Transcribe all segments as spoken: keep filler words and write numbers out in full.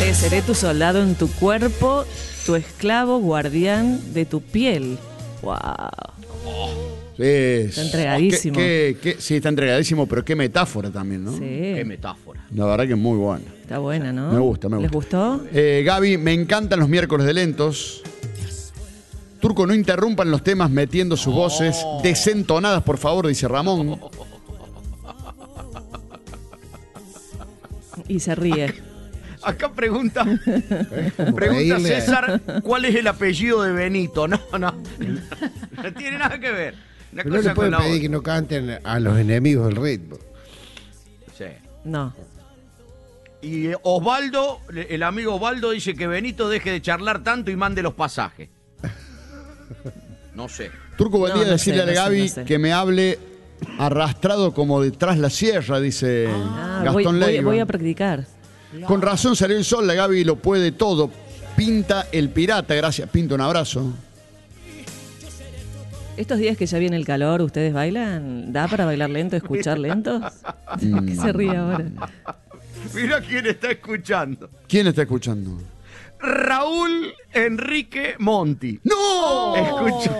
Che, seré tu soldado en tu cuerpo, tu esclavo guardián de tu piel. Wow. Sí, Está entregadísimo. Qué, qué, qué, sí, está entregadísimo, pero qué metáfora también, ¿no? Sí. Qué metáfora. La verdad que es muy buena. Está buena, ¿no? Me gusta, me gusta. ¿Les gustó? Eh, Gaby, me encantan los miércoles de lentos. Turco, no interrumpan los temas metiendo sus voces desentonadas, por favor, dice Ramón. Y se ríe. Acá pregunta, pregunta César, ¿cuál es el apellido de Benito? No, no, no tiene nada que ver. Una Pero no cosa le pueden con la pedir otra. que no canten a los enemigos del ritmo. Sí. No. Y eh, Osvaldo, el amigo Osvaldo dice que Benito deje de charlar tanto y mande los pasajes. No sé. Turco, buen No, día, no decirle sé, a no Gaby sé, no sé. que me hable arrastrado como detrás la sierra, dice Ah, voy, Gastón voy- Leiva. voy a practicar. Con razón salió el sol, la Gaby lo puede todo. Pinta el pirata, gracias. Pinta, un abrazo. Estos días que ya viene el calor, ¿ustedes bailan? ¿Da para bailar lento, escuchar lentos? ¿Qué se ríe ahora? Mira quién está escuchando. ¿Quién está escuchando? Raúl Enrique Monti. ¡No! Escucha.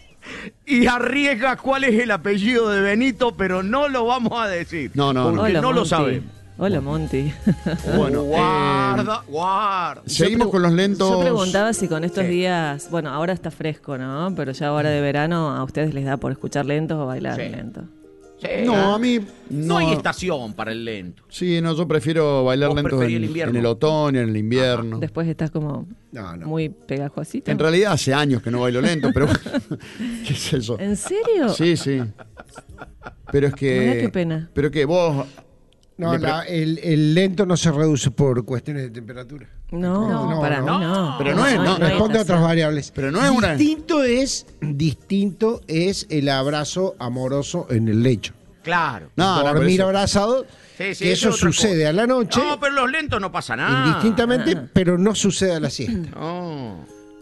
Y arriesga cuál es el apellido de Benito, pero no lo vamos a decir. No, no, no. Porque Hola, no lo Monty. sabemos. Hola, Monty. Bueno, Guarda, guarda. seguimos Yo pre- con los lentos. Yo preguntaba si con estos Sí. días, bueno, ahora está fresco, ¿no? Pero ya ahora de verano, ¿a ustedes les da por escuchar lentos o bailar Sí. lentos? Sí. No, a mí No no. hay estación para el lento. Sí, no, yo prefiero bailar Vos lentos preferís en el invierno. en el otoño, en el invierno. Después estás como No, no. muy pegajosito. En realidad hace años que no bailo lento, pero ¿qué es eso? ¿En serio? Sí, sí. Pero es que. Mirá qué pena. Pero que vos. No, le pre- la- el, el lento no se reduce por cuestiones de temperatura. No, No, para no. mí no. Pero no es- no, hay Responde a otras estación. variables. Pero no es una- Distinto es, distinto es el abrazo amoroso en el lecho. Claro. No, no, pero Dormir eso- abrazado, Sí, sí, que eso eso es otra sucede cosa. a la noche, No, pero los lentos no pasa nada. indistintamente, Ah. pero no sucede a la siesta. No.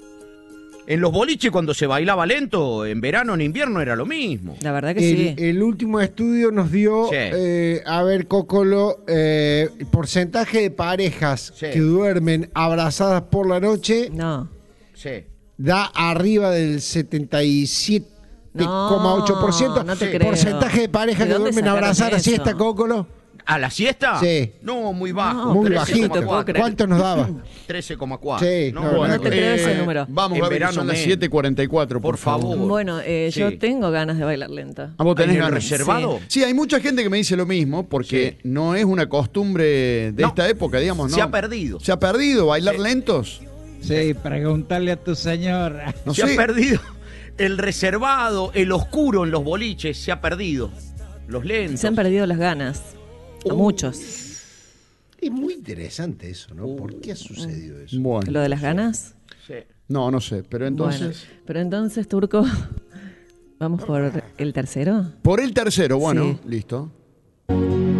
En los boliches cuando se bailaba lento, en verano, en invierno era lo mismo. La verdad que El, sí. el último estudio nos dio, Sí. eh, a ver, Cocolo, eh, el porcentaje de parejas Sí. que duermen abrazadas por la noche No. Sí. da arriba del setenta y siete coma ocho por ciento. No te Sí. creo. Porcentaje de parejas ¿De que dónde duermen sacaron abrazadas a la eso? siesta, Cocolo. ¿A la siesta? Sí. No, muy bajo. No, Muy pero trece sí, bajito. te puedo coma cuatro. creer. ¿Cuánto nos daba? trece coma cuatro. Sí, no, no, bueno, no te creo ese número. Vamos, En Gaby, que verano son las menos. siete y cuarenta y cuatro, por, Por favor. Bueno, eh, yo Sí. tengo ganas de bailar lenta. ¿A vos tenés ¿En el ganas? reservado? Sí, hay mucha gente que me dice lo mismo porque Sí. no es una costumbre de No. esta época, digamos, ¿no? Se ha perdido. Se ha perdido bailar Sí. lentos. Sí, preguntarle a tu señor. No se sé. ha perdido. El reservado, el oscuro en los boliches, se ha perdido. Los lentos. Se han perdido las ganas. A Uh. muchos. Es muy interesante eso, ¿no? ¿Por qué ha sucedido eso? Bueno, ¿Lo de las ganas? Sí. no, no sé, pero entonces... Bueno, pero entonces, Turco, ¿vamos por el tercero? Por el tercero, bueno, Sí. listo.